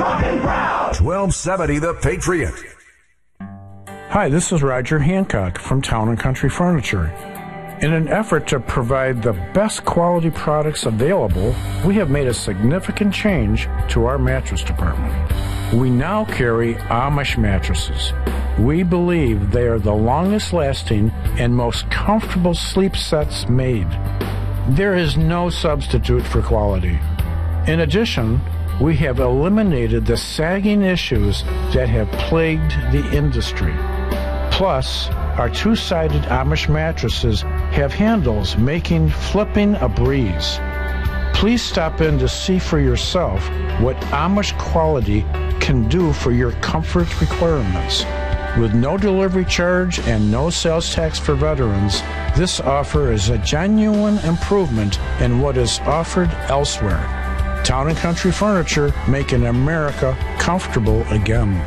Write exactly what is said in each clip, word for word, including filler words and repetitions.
talking proud. twelve seventy The Patriot. Hi, this is Roger Hancock from Town and Country Furniture. In an effort to provide the best quality products available, we have made a significant change to our mattress department. We now carry Amish mattresses. We believe they are the longest lasting and most comfortable sleep sets made. There is no substitute for quality. In addition, we have eliminated the sagging issues that have plagued the industry. Plus, our two-sided Amish mattresses have handles making flipping a breeze. Please stop in to see for yourself what Amish quality can do for your comfort requirements. With no delivery charge and no sales tax for veterans, this offer is a genuine improvement in what is offered elsewhere. Town and Country Furniture, making America comfortable again.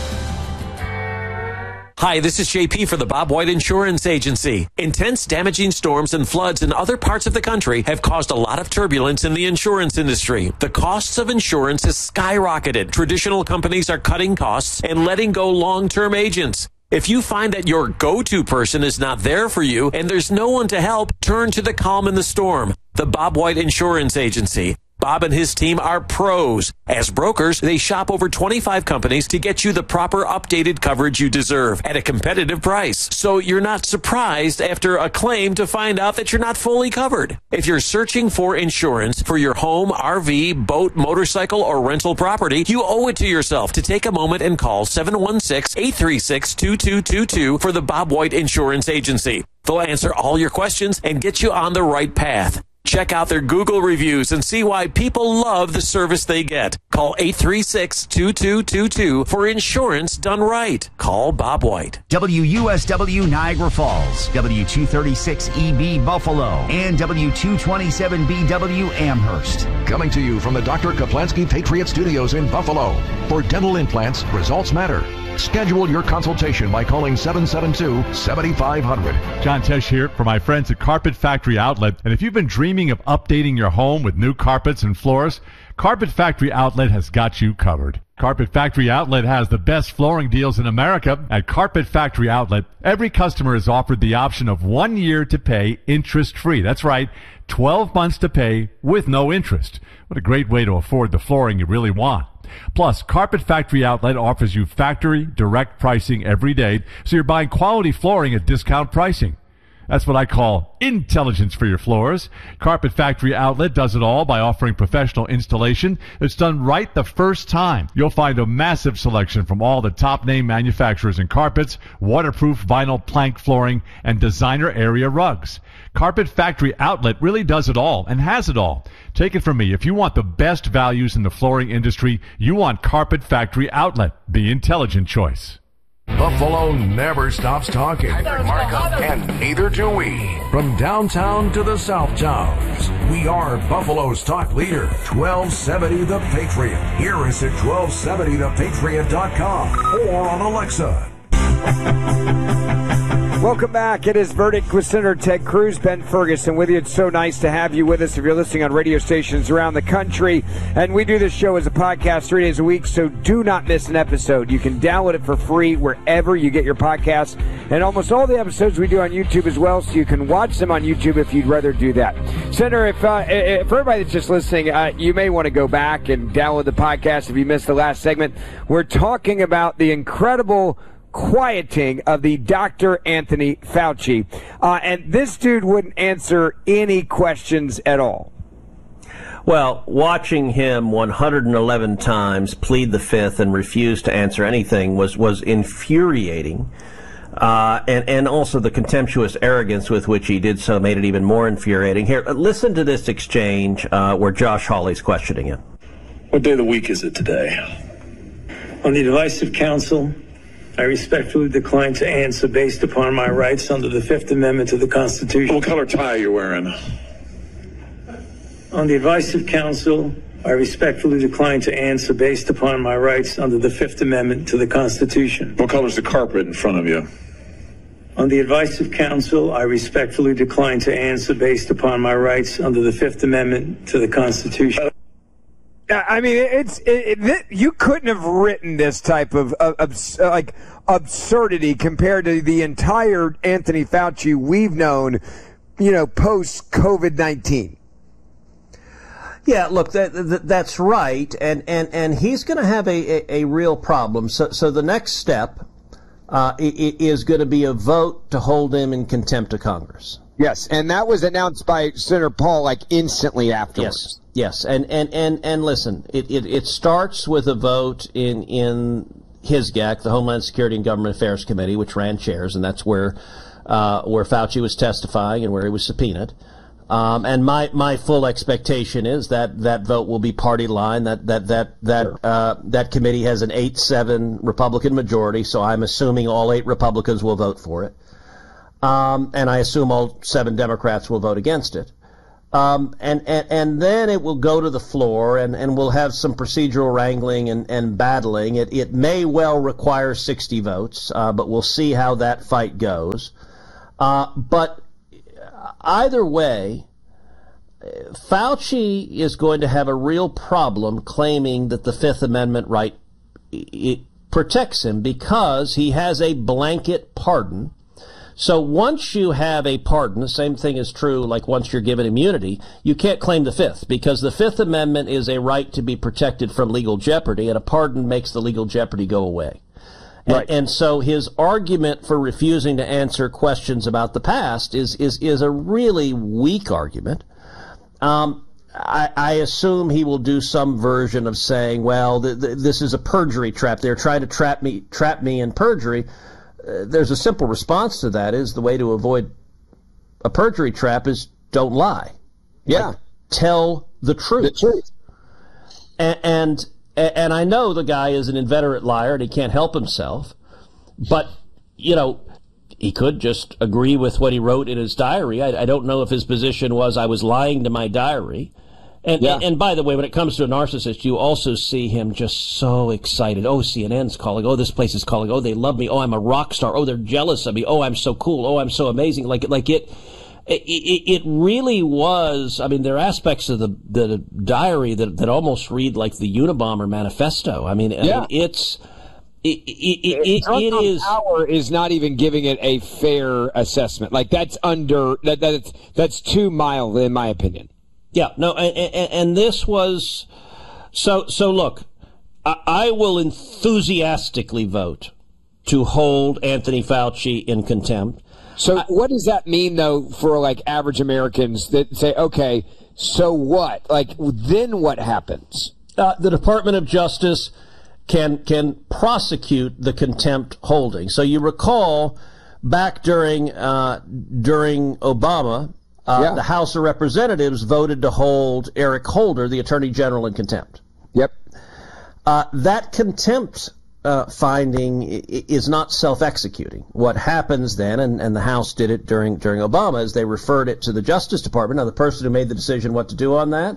Hi, this is J P for the Bob White Insurance Agency. Intense damaging storms and floods in other parts of the country have caused a lot of turbulence in the insurance industry. The costs of insurance has skyrocketed. Traditional companies are cutting costs and letting go long-term agents. If you find that your go-to person is not there for you and there's no one to help, turn to the calm in the storm. The Bob White Insurance Agency. Bob and his team are pros. As brokers, they shop over twenty-five companies to get you the proper updated coverage you deserve at a competitive price. So you're not surprised after a claim to find out that you're not fully covered. If you're searching for insurance for your home, R V, boat, motorcycle, or rental property, you owe it to yourself to take a moment and call seven one six, eight three six, two two two two for the Bob White Insurance Agency. They'll answer all your questions and get you on the right path. Check out their Google reviews and see why people love the service they get. Call eight three six, two two two two for insurance done right. Call Bob White. W U S W Niagara Falls, W two thirty-six E B Buffalo, and W two twenty-seven B W Amherst. Coming to you from the Doctor Kaplansky Patriot Studios in Buffalo. For dental implants, results matter. Schedule your consultation by calling seven seven two, seven five zero zero. John Tesh here for my friends at Carpet Factory Outlet. And if you've been dreaming of updating your home with new carpets and floors, Carpet Factory Outlet has got you covered. Carpet Factory Outlet has the best flooring deals in America. At Carpet Factory Outlet, every customer is offered the option of one year to pay interest-free. That's right, twelve months to pay with no interest. What a great way to afford the flooring you really want. Plus, Carpet Factory Outlet offers you factory direct pricing every day, so you're buying quality flooring at discount pricing. That's what I call intelligence for your floors. Carpet Factory Outlet does it all by offering professional installation that's done right the first time. You'll find a massive selection from all the top-name manufacturers in carpets, waterproof vinyl plank flooring, and designer area rugs. Carpet Factory Outlet really does it all and has it all. Take it from me. If you want the best values in the flooring industry, you want Carpet Factory Outlet, the intelligent choice. Buffalo never stops talking, and neither do we. From downtown to the South Towns, we are Buffalo's talk leader, twelve seventy The Patriot. Hear us at twelve seventy the patriot dot com or on Alexa. Welcome back. It is Verdict with Senator Ted Cruz, Ben Ferguson with you. It's so nice to have you with us if you're listening on radio stations around the country. And we do this show as a podcast three days a week, so do not miss an episode. You can download it for free wherever you get your podcasts. And almost all the episodes we do on YouTube as well, so you can watch them on YouTube if you'd rather do that. Senator, if, uh, if for everybody that's just listening, uh, you may want to go back and download the podcast if you missed the last segment. We're talking about the incredible quieting of the Doctor Anthony Fauci. Uh, and this dude wouldn't answer any questions at all. Well, watching him one hundred eleven times plead the fifth and refuse to answer anything was, was infuriating. Uh, and, and also the contemptuous arrogance with which he did so made it even more infuriating. Here, listen to this exchange uh, where Josh Hawley's questioning him. What day of the week is it today? On the advice of counsel, I respectfully decline to answer based upon my rights under the Fifth Amendment to the Constitution. What color tie are you wearing? On the advice of counsel, I respectfully decline to answer based upon my rights under the Fifth Amendment to the Constitution. What color is the carpet in front of you? On the advice of counsel, I respectfully decline to answer based upon my rights under the Fifth Amendment to the Constitution. I mean, it's it, it, you couldn't have written this type of, of, of like absurdity compared to the entire Anthony Fauci we've known, you know, post COVID nineteen. Yeah, look, that, that, that's right, and, and, and he's going to have a, a, a real problem. So, so the next step uh, is going to be a vote to hold him in contempt of Congress. Yes, and that was announced by Senator Paul like instantly afterwards. Yes, yes, and and and, and listen, it, it it starts with a vote in in his G A C, the Homeland Security and Government Affairs Committee, which ran chairs, and that's where uh, where Fauci was testifying and where he was subpoenaed. Um, and my, my full expectation is that that vote will be party line. That that that that sure. uh, that committee has an eight seven Republican majority, so I'm assuming all eight Republicans will vote for it, um, and I assume all seven Democrats will vote against it. Um, and, and and then it will go to the floor, and, and we'll have some procedural wrangling and, and battling. It it may well require sixty votes, uh, but we'll see how that fight goes. Uh, but either way, Fauci is going to have a real problem claiming that the Fifth Amendment right it protects him because he has a blanket pardon. So once you have a pardon, the same thing is true like once you're given immunity, you can't claim the Fifth because the Fifth Amendment is a right to be protected from legal jeopardy, and a pardon makes the legal jeopardy go away. Right. And, and so his argument for refusing to answer questions about the past is is, is a really weak argument. Um, I, I assume he will do some version of saying, well, th- th- this is a perjury trap. They're trying to trap me trap me in perjury. Uh, there's a simple response to that is the way to avoid a perjury trap is don't lie. Yeah. Like, tell the truth. The truth. And... and And I know the guy is an inveterate liar and he can't help himself, but, you know, he could just agree with what he wrote in his diary. I, I don't know if his position was I was lying to my diary. And, yeah. and, and by the way, when it comes to a narcissist, you also see him just so excited. Oh, C N N's calling. Oh, this place is calling. Oh, they love me. Oh, I'm a rock star. Oh, they're jealous of me. Oh, I'm so cool. Oh, I'm so amazing. Like, like it... It, it really was. I mean, there are aspects of the the diary that that almost read like the Unabomber manifesto. I mean, yeah. I mean it's it it, it, it, it is. Power is not even giving it a fair assessment. Like that's under that that's that's too mild in my opinion. Yeah. No. And, and, and this was so. So look, I, I will enthusiastically vote to hold Anthony Fauci in contempt. So what does that mean, though, for, like, average Americans that say, okay, so what? Like, then what happens? Uh, the Department of Justice can can prosecute the contempt holding. So you recall back during uh, during Obama, uh, yeah. the House of Representatives voted to hold Eric Holder, the Attorney General, in contempt. Yep. Uh, that contempt Uh, finding is not self-executing. What happens then, and, and the House did it during during Obama, is they referred it to the Justice Department. Now, the person who made the decision what to do on that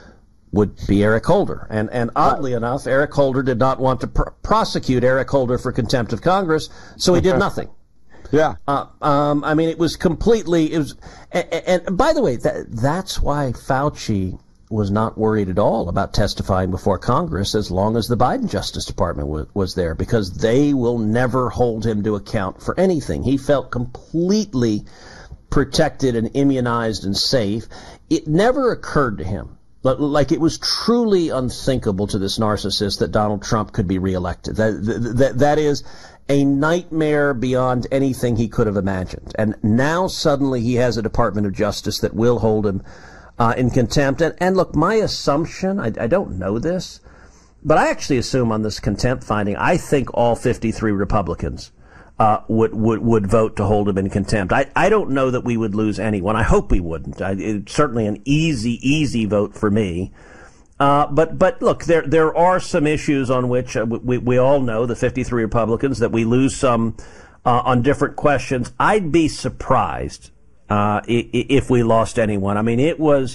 would be Eric Holder. And and oddly enough, Eric Holder did not want to pr- prosecute Eric Holder for contempt of Congress, so he did nothing. Yeah. Uh, um, I mean, it was completely, it was, and, and by the way, that, that's why Fauci was not worried at all about testifying before Congress as long as the Biden Justice Department was, was there, because they will never hold him to account for anything. He felt completely protected and immunized and safe. It never occurred to him, like it was truly unthinkable to this narcissist that Donald Trump could be reelected. That, that, that is a nightmare beyond anything he could have imagined. And now suddenly he has a Department of Justice that will hold him Uh, in contempt. And, and look, my assumption, I, I don't know this, but I actually assume on this contempt finding, I think all fifty-three Republicans uh, would, would, would vote to hold him in contempt. I, I don't know that we would lose anyone. I hope we wouldn't. I, it's certainly an easy, easy vote for me. Uh, but, but look, there, there are some issues on which uh, we, we all know, the fifty-three Republicans, that we lose some uh, on different questions. I'd be surprised Uh, if we lost anyone. I mean, it was,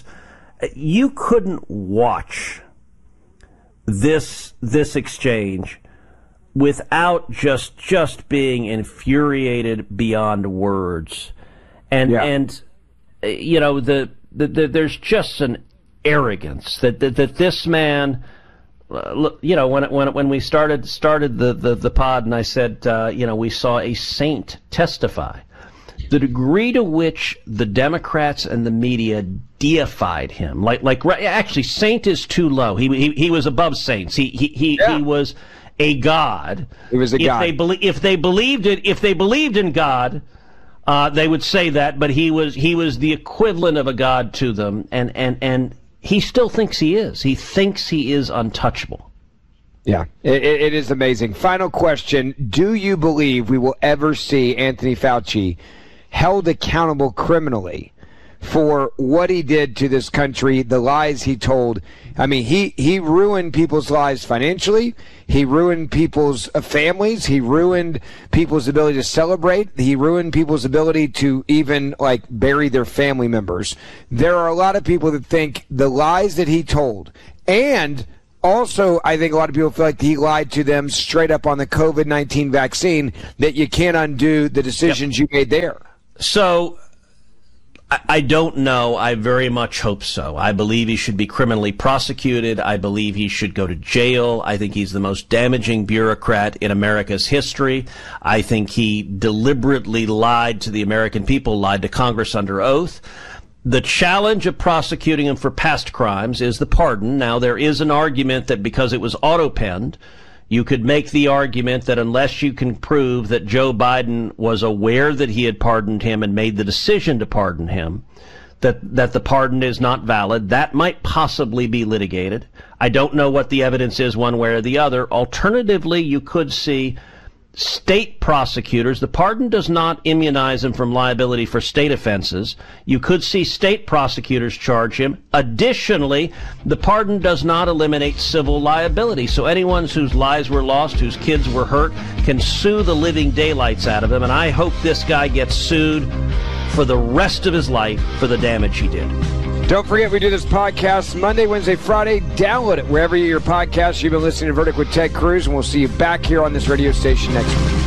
you couldn't watch this, this exchange without just, just being infuriated beyond words. And, yeah. and, you know, the, the, the, there's just an arrogance that that, that this man. Uh, look, you know, when when when we started started the, the, the pod, and I said, uh, you know, we saw a saint testify. The degree to which the Democrats and the media deified him, like like actually, saint is too low. He he, he was above saints. He he he, yeah. he was a god. He was a if god. They belie- if they believed it, if they believed in God, uh, they would say that. But he was he was the equivalent of a god to them, and and and. He still thinks he is. He thinks he is untouchable. Yeah, it, it is amazing. Final question. Do you believe we will ever see Anthony Fauci held accountable criminally for what he did to this country, the lies he told? I mean, he, he ruined people's lives financially. He ruined people's uh, families. He ruined people's ability to celebrate. He ruined people's ability to even, like, bury their family members. There are a lot of people that think the lies that he told, and also I think a lot of people feel like he lied to them straight up on the COVID nineteen vaccine, that you can't undo the decisions yep. you made there. So I don't know. I very much hope so. I believe he should be criminally prosecuted. I believe he should go to jail. I think he's the most damaging bureaucrat in America's history. I think he deliberately lied to the American people, lied to Congress under oath. The challenge of prosecuting him for past crimes is the pardon. Now, there is an argument that because it was auto-penned, you could make the argument that unless you can prove that Joe Biden was aware that he had pardoned him and made the decision to pardon him, that, that the pardon is not valid. That might possibly be litigated. I don't know what the evidence is one way or the other. Alternatively, you could see state prosecutors. The pardon does not immunize him from liability for state offenses. You could see state prosecutors charge him. Additionally, the pardon does not eliminate civil liability. So anyone whose lives were lost, whose kids were hurt, can sue the living daylights out of him. And I hope this guy gets sued for the rest of his life for the damage he did. Don't forget, we do this podcast Monday, Wednesday, Friday. Download it wherever you get your podcast. You've been listening to Verdict with Ted Cruz, and we'll see you back here on this radio station next week.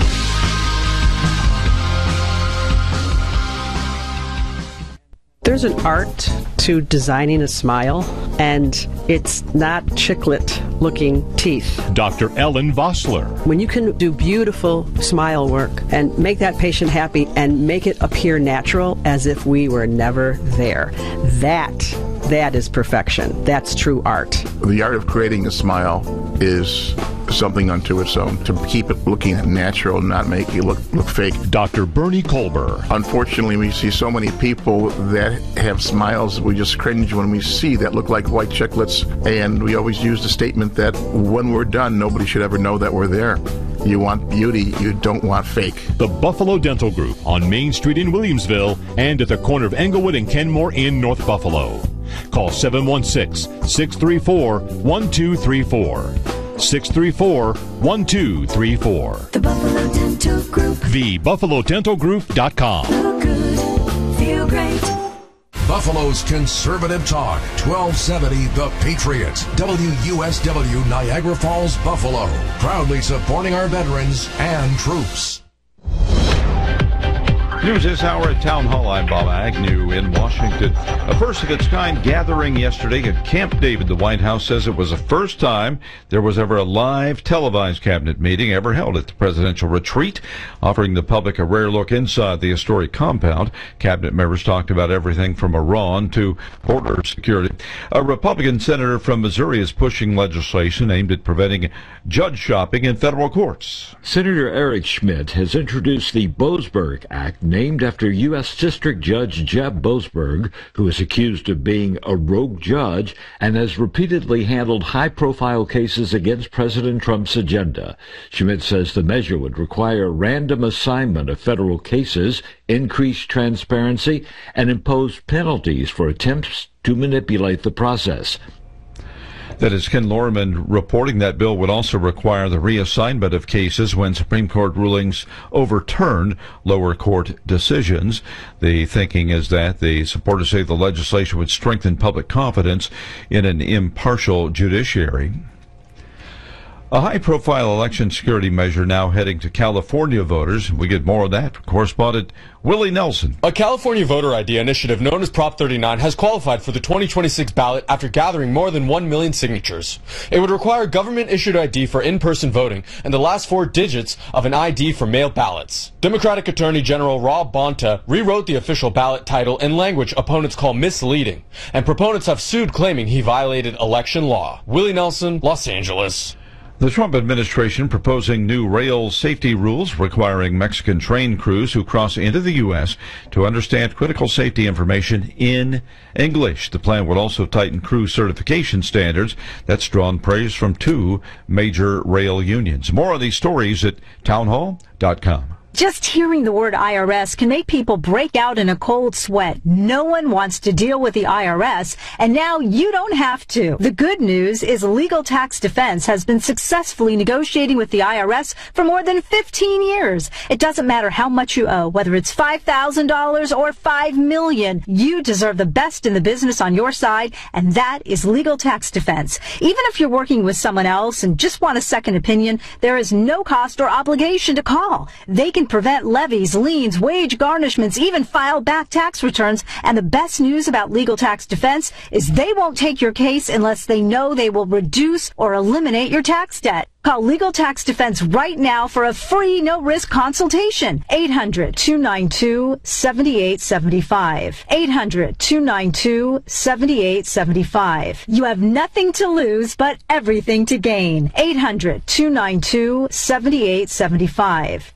There's an art to designing a smile, and it's not chiclet-looking teeth. Doctor Ellen Vossler. When you can do beautiful smile work and make that patient happy and make it appear natural as if we were never there, that, that is perfection. That's true art. The art of creating a smile is something unto its own, to keep it looking natural, not make it look, look fake. Doctor Bernie Colber. Unfortunately, we see so many people that have smiles we just cringe when we see, that look like white chiclets, and we always use the statement that when we're done, nobody should ever know that we're there. You want beauty, you don't want fake. The Buffalo Dental Group on Main Street in Williamsville and at the corner of Englewood and Kenmore in North Buffalo. Call seven one six, six three four, one two three four. six three four, one two three four. The Buffalo Dental Group. the buffalo dental group dot com. Look good, feel great. Buffalo's conservative talk, twelve seventy The Patriot, W U S W Niagara Falls, Buffalo, proudly supporting our veterans and troops. News this hour at Town Hall. I'm Bob Agnew in Washington. A first-of-its-kind gathering yesterday at Camp David. The White House says it was the first time there was ever a live televised cabinet meeting ever held at the presidential retreat, offering the public a rare look inside the historic compound. Cabinet members talked about everything from Iran to border security. A Republican senator from Missouri is pushing legislation aimed at preventing judge shopping in federal courts. Senator Eric Schmidt has introduced the Boasberg Act, named after U S District Judge Jeb Boasberg, who is accused of being a rogue judge and has repeatedly handled high-profile cases against President Trump's agenda. Schmidt says the measure would require random assignment of federal cases, increase transparency, and impose penalties for attempts to manipulate the process. That is Ken Lorman reporting that bill would also require the reassignment of cases when Supreme Court rulings overturn lower court decisions. The thinking is that the supporters say the legislation would strengthen public confidence in an impartial judiciary. A high-profile election security measure now heading to California voters. We get more of that from correspondent Willie Nelson. A California voter I D initiative known as Prop thirty-nine has qualified for the twenty twenty-six ballot after gathering more than one million signatures. It would require government-issued I D for in-person voting and the last four digits of an I D for mail ballots. Democratic Attorney General Rob Bonta rewrote the official ballot title in language opponents call misleading, and proponents have sued claiming he violated election law. Willie Nelson, Los Angeles. The Trump administration proposing new rail safety rules requiring Mexican train crews who cross into the U S to understand critical safety information in English. The plan would also tighten crew certification standards. That's drawn praise from two major rail unions. More of these stories at townhall dot com. Just hearing the word I R S can make people break out in a cold sweat. No one wants to deal with the I R S, and now you don't have to. The good news is Legal Tax Defense has been successfully negotiating with the I R S for more than fifteen years. It doesn't matter how much you owe, whether it's five thousand dollars or five million dollars. You deserve the best in the business on your side, and that is Legal Tax Defense. Even if you're working with someone else and just want a second opinion, there is no cost or obligation to call. They can prevent levies, liens, wage garnishments, even file back tax returns. And the best news about Legal Tax Defense is they won't take your case unless they know they will reduce or eliminate your tax debt. Call Legal Tax Defense right now for a free, no-risk consultation. eight hundred, two nine two, seven eight seven five. eight hundred, two nine two, seven eight seven five. You have nothing to lose, but everything to gain. eight hundred, two nine two, seven eight seven five.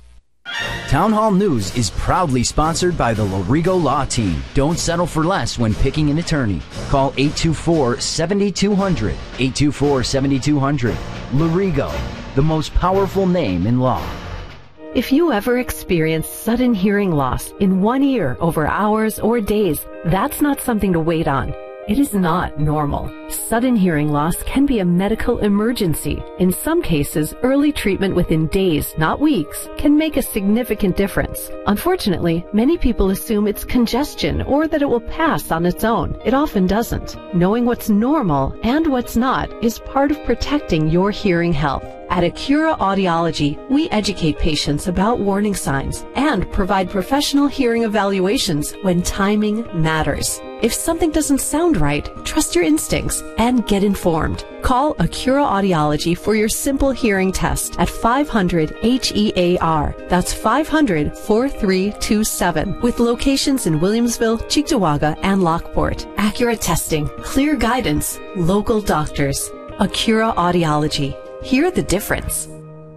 Town Hall News is proudly sponsored by the Lorigo Law Team. Don't settle for less when picking an attorney. Call eight two four, seven two zero zero, eight two four, seven two zero zero. Lorigo, the most powerful name in law. If you ever experience sudden hearing loss in one ear over hours or days, that's not something to wait on. It is not normal. Sudden hearing loss can be a medical emergency. In some cases, early treatment within days, not weeks, can make a significant difference. Unfortunately, many people assume it's congestion or that it will pass on its own. It often doesn't. Knowing what's normal and what's not is part of protecting your hearing health. At Acura Audiology, we educate patients about warning signs and provide professional hearing evaluations when timing matters. If something doesn't sound right, trust your instincts and get informed. Call Acura Audiology for your simple hearing test at five hundred H E A R. That's five hundred, four three two seven. With locations in Williamsville, Cheektowaga, and Lockport. Accurate testing, clear guidance, local doctors. Acura Audiology. Hear the difference.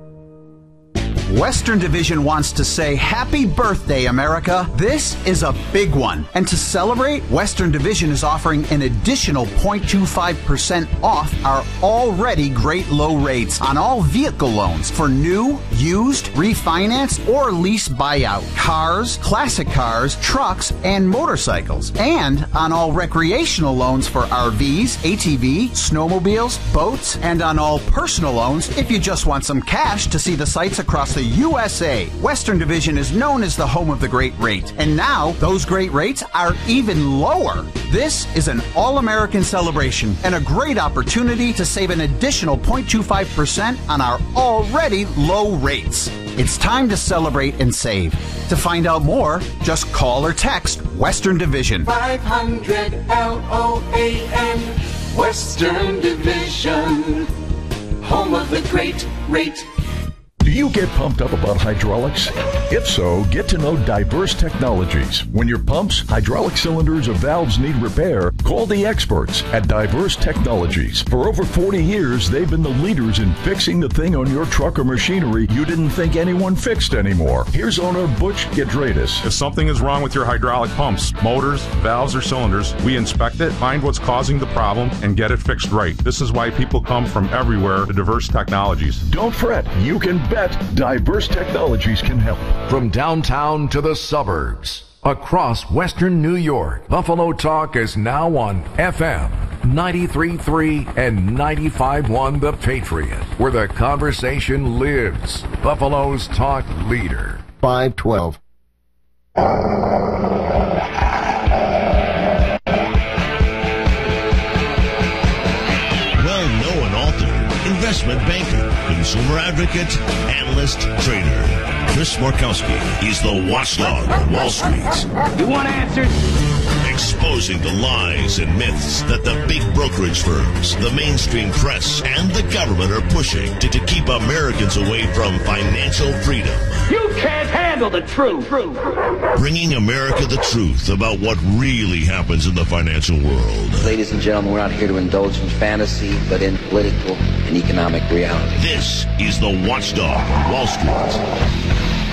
Western Division wants to say happy birthday, America. This is a big one. And to celebrate, Western Division is offering an additional zero point two five percent off our already great low rates on all vehicle loans for new, used, refinanced, or lease buyout. Cars, classic cars, trucks, and motorcycles. And on all recreational loans for R Vs, A T V, snowmobiles, boats, and on all personal loans if you just want some cash to see the sights across the U S A. Western Division is known as the home of the great rate, and now those great rates are even lower. This is an all-American celebration and a great opportunity to save an additional zero point two five percent on our already low rates. It's time to celebrate and save. To find out more, just call or text Western Division. five hundred L O A N, Western Division, home of the great rate. Do you get pumped up about hydraulics? If so, get to know Diverse Technologies. When your pumps, hydraulic cylinders, or valves need repair, call the experts at Diverse Technologies. For over forty years, they've been the leaders in fixing the thing on your truck or machinery you didn't think anyone fixed anymore. Here's owner Butch Gedradis. If something is wrong with your hydraulic pumps, motors, valves, or cylinders, we inspect it, find what's causing the problem, and get it fixed right. This is why people come from everywhere to Diverse Technologies. Don't fret. You can bet Diverse Technologies can help. From downtown to the suburbs, across western New York, Buffalo Talk is now on F M ninety-three point three and ninety-five point one The Patriot, where the conversation lives. Buffalo's talk leader. five twelve. investment banker, consumer advocate, analyst, trader. Chris Markowski is the watchdog on Wall Street. You want answers? Exposing the lies and myths that the big brokerage firms, the mainstream press, and the government are pushing to, to keep Americans away from financial freedom. You can't handle the truth. Bringing America the truth about what really happens in the financial world. Ladies and gentlemen, we're not here to indulge in fantasy, but in political and economic reality. This is the Watchdog on Wall Street.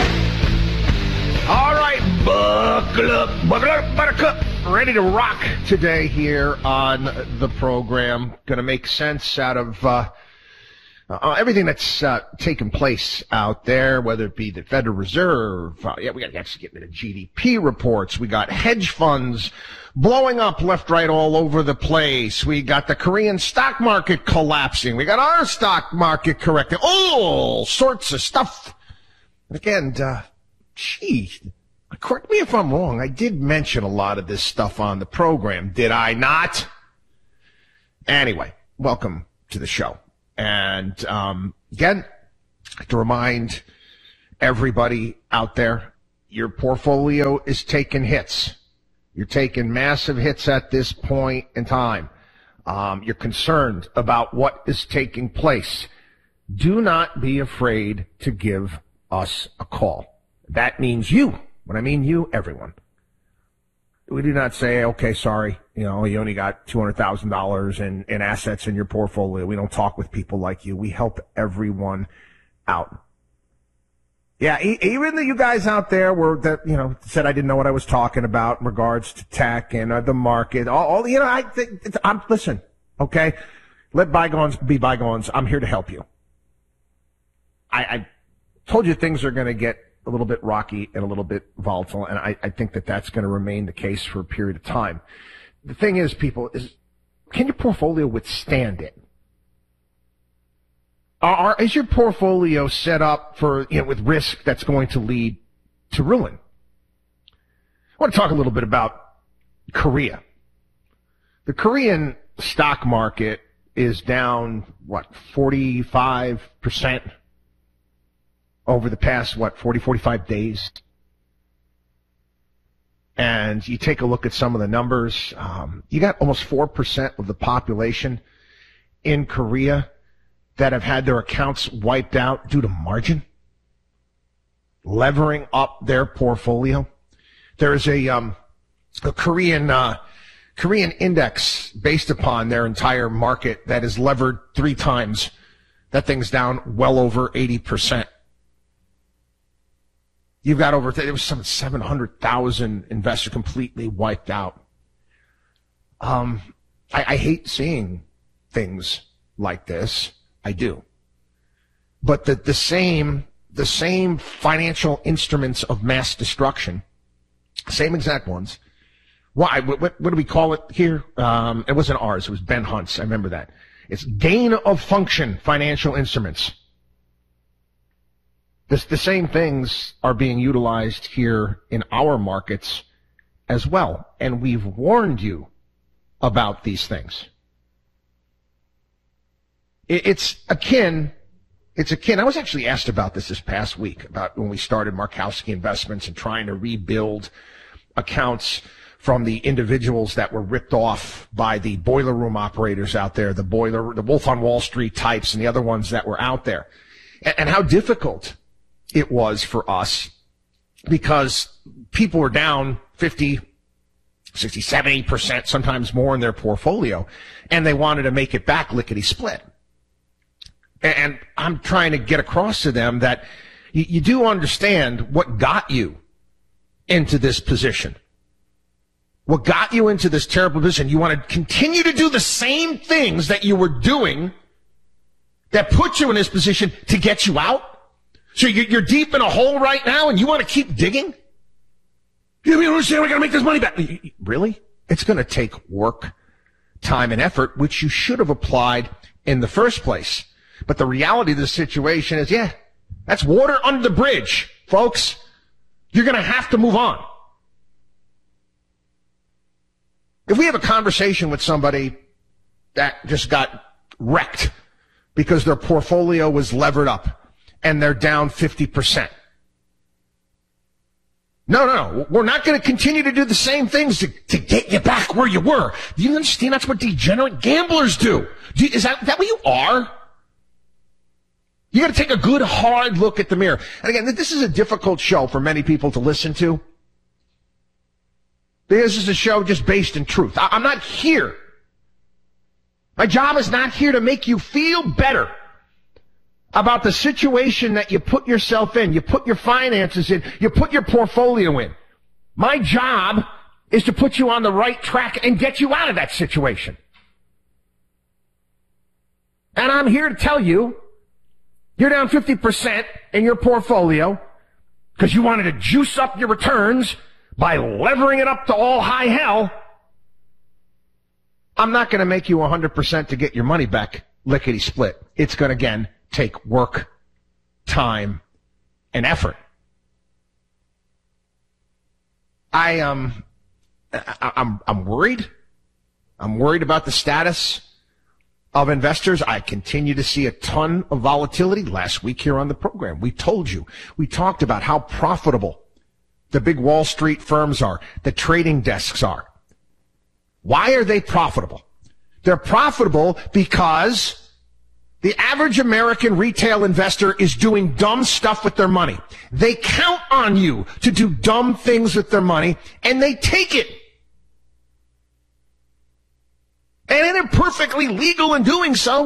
All right, buckle up, buckle up, buttercup. Ready to rock today here on the program. Going to make sense out of uh, uh, everything that's uh, taken place out there, whether it be the Federal Reserve. Uh, yeah, we got to actually get into the G D P reports. We got hedge funds blowing up left, right, all over the place. We got the Korean stock market collapsing. We got our stock market correcting. All sorts of stuff. Again, uh, gee, correct me if I'm wrong. I did mention a lot of this stuff on the program, did I not? Anyway, welcome to the show. And um, again, to remind everybody out there, your portfolio is taking hits. You're taking massive hits at this point in time. Um, you're concerned about what is taking place. Do not be afraid to give us a call. That means you. When I mean you, everyone. We do not say, okay, sorry, you know, you only got two hundred thousand dollars in, in assets in your portfolio. We don't talk with people like you. We help everyone out. Yeah, e- even the, you guys out there were that, you know, said I didn't know what I was talking about in regards to tech and uh, the market. All, all, you know, I think, I'm, listen, okay? Let bygones be bygones. I'm here to help you. I, I told you things are going to get a little bit rocky and a little bit volatile, and I, I think that that's going to remain the case for a period of time. The thing is, people, is can your portfolio withstand it? Are, is your portfolio set up for, you know, with risk that's going to lead to ruin? I want to talk a little bit about Korea. The Korean stock market is down, what, forty-five percent? Over the past, what, forty, forty-five days. And you take a look at some of the numbers. Um, you got almost four percent of the population in Korea that have had their accounts wiped out due to margin, levering up their portfolio. There's a, um, a Korean, uh, Korean index based upon their entire market that is levered three times. That thing's down well over eighty percent. You've got over, there was some seven hundred thousand investors completely wiped out. Um, I, I hate seeing things like this. I do. But the, the same, the same financial instruments of mass destruction, same exact ones. Why? What, what, what do we call it here? Um, it wasn't ours. It was Ben Hunt's. I remember that. It's gain of function financial instruments. This, the same things are being utilized here in our markets as well. And we've warned you about these things. It, it's akin, it's akin, I was actually asked about this this past week, about when we started Markowski Investments and trying to rebuild accounts from the individuals that were ripped off by the boiler room operators out there, the boiler, the Wolf on Wall Street types and the other ones that were out there. And, and how difficult it was for us because people were down fifty, sixty, seventy percent, sometimes more in their portfolio, and they wanted to make it back lickety split. And I'm trying to get across to them that you, you do understand what got you into this position. What got you into this terrible position. You want to continue to do the same things that you were doing that put you in this position to get you out? So you're deep in a hole right now and you want to keep digging? You don't understand, we got to make this money back. Really? It's going to take work, time, and effort, which you should have applied in the first place. But the reality of the situation is, yeah, that's water under the bridge, folks. You're going to have to move on. If we have a conversation with somebody that just got wrecked because their portfolio was levered up and they're down fifty percent. No, no, no. We're not going to continue to do the same things to, to get you back where you were. Do you understand that's what degenerate gamblers do? do you, is that, that what you are? You got to take a good, hard look at the mirror. And again, this is a difficult show for many people to listen to. This is a show just based in truth. I, I'm not here. My job is not here to make you feel better about the situation that you put yourself in, you put your finances in, you put your portfolio in. My job is to put you on the right track and get you out of that situation. And I'm here to tell you, you're down fifty percent in your portfolio because you wanted to juice up your returns by levering it up to all high hell. I'm not going to make you one hundred percent to get your money back lickety split. It's going to, again, take work, time, and effort. I um, I, I'm I'm worried. I'm worried about the status of investors. I continue to see a ton of volatility. Last week here on the program, we told you, we talked about how profitable the big Wall Street firms are, the trading desks are. Why are they profitable? They're profitable because the average American retail investor is doing dumb stuff with their money. They count on you to do dumb things with their money, and they take it. And they're perfectly legal in doing so.